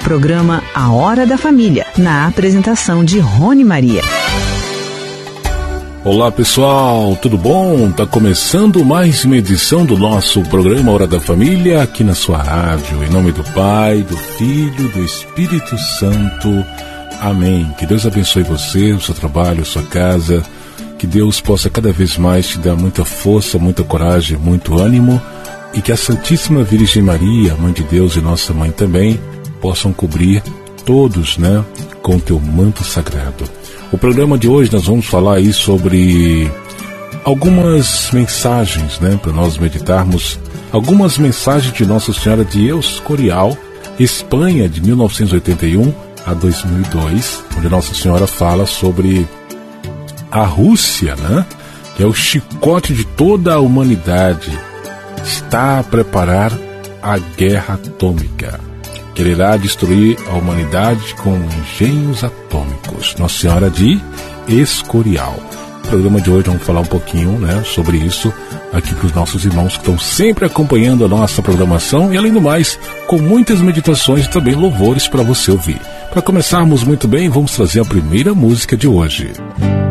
Programa A Hora da Família, na apresentação de Rony Maria. Olá pessoal, tudo bom? Tá começando mais uma edição do nosso programa Hora da Família aqui na sua rádio. Em nome do Pai, do Filho, do Espírito Santo. Amém. Que Deus abençoe você, o seu trabalho, a sua casa. Que Deus possa cada vez mais te dar muita força, muita coragem, muito ânimo. E que a Santíssima Virgem Maria, Mãe de Deus e nossa Mãe também, possam cobrir todos, com o teu manto sagrado. O programa de hoje nós vamos falar aí sobre algumas mensagens, para nós meditarmos. Algumas mensagens de Nossa Senhora de Escorial, Espanha, de 1981 a 2002, onde Nossa Senhora fala sobre a Rússia, que é o chicote de toda a humanidade. Está a preparar a guerra atômica. Quererá destruir a humanidade com engenhos atômicos. Nossa Senhora de Escorial. No programa de hoje vamos falar um pouquinho, sobre isso aqui para os nossos irmãos que estão sempre acompanhando a nossa programação e, além do mais, com muitas meditações e também louvores para você ouvir. Para começarmos muito bem, vamos trazer a primeira música de hoje.